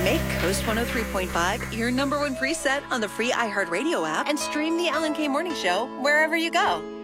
Make Coast 103.5 your number one preset on the free iHeartRadio app and stream the Alan K Morning Show wherever you go.